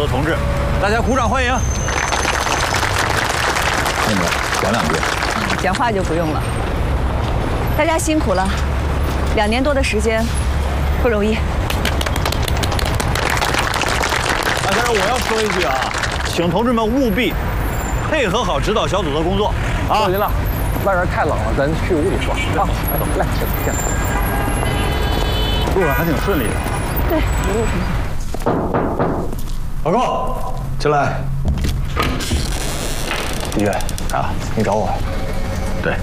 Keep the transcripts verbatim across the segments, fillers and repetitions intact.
的同志，大家鼓掌欢迎。 那个讲两句。 讲话就不用了。大家辛苦了，两年多的时间，不容易。 但是我要说一句啊，请同志们务必配合好指导小组的工作啊。 行了，外边太冷了，咱去屋里说啊。来走，来，进进。 路上还挺顺利的。 对，没有什么。 报告，进来。李月啊，你找我？ 对。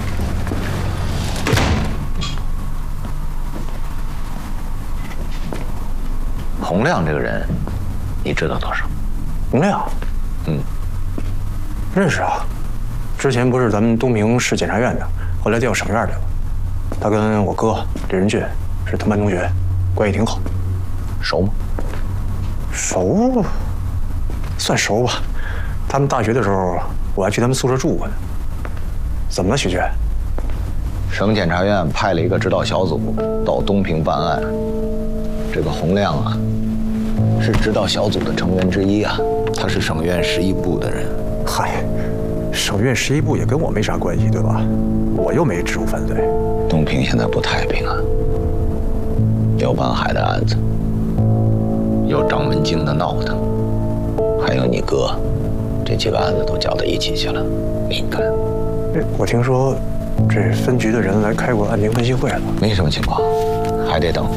洪亮这个人，你知道多少？ 洪亮， 嗯， 认识啊。之前不是咱们东平市检察院的，后来调省院去了。他跟我哥李仁俊是同班同学，关系挺好。 熟吗？ 熟，算熟吧。他们大学的时候，我还去他们宿舍住过呢。怎么了，许娟？ 省检察院派了一个指导小组到东平办案。这个洪亮啊，是指导小组的成员之一啊。他是省院十一部的人。 嗨，省院十一部也跟我没啥关系，对吧？我又没职务犯罪。 东平现在不太平啊，有办海的案子，有张文京的闹腾，还有你哥，这几个案子都搅到一起去了，敏感。 我听说，这分局的人来开过案情分析会了。 没什么情况，还得等。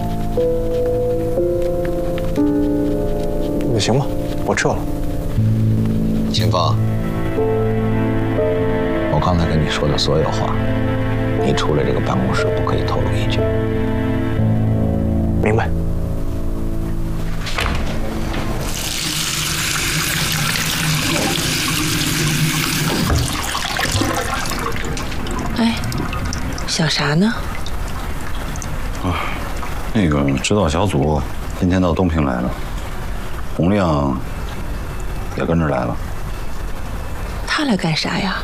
那行吧，我撤了。 秦风，我刚才跟你说的所有话，你出了这个办公室不可以透露一句。 明白。 哎，想啥呢？ 啊，那个指导小组今天到东平来了，洪亮也跟着来了。 他来干啥呀？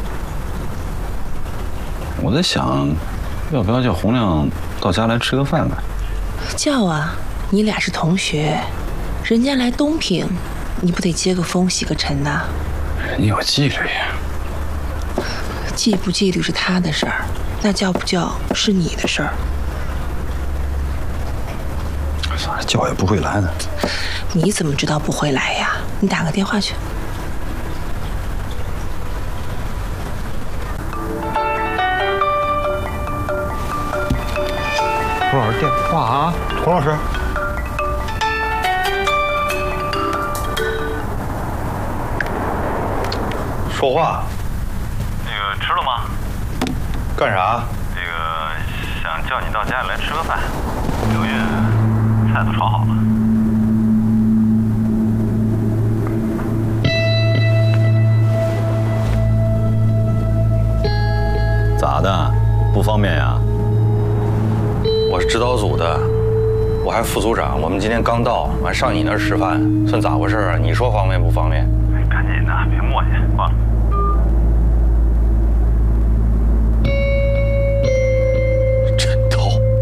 我在想，要不要叫洪亮到家来吃个饭呢？ 叫啊，你俩是同学，人家来东平，你不得接个风洗个尘呐？ 人家有纪律。 纪不纪律是他的事儿，那叫不叫是你的事儿。 算了，叫也不会来的。 你怎么知道不会来呀？你打个电话去。 涂老师电话啊，涂老师。 说话。那个吃了吗？干啥？那个想叫你到家里来吃个饭。刘运菜都炒好了。 咋的？不方便呀？ 我是指导组的，我还副组长，我们今天刚到，完上你那儿吃饭，算咋回事啊？你说方便不方便？ 赶紧的，别磨叽，忘了。